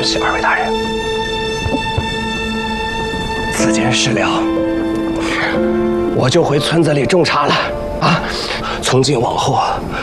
许二位大人，此件事了，我就回村子里种茶了啊！从今往后，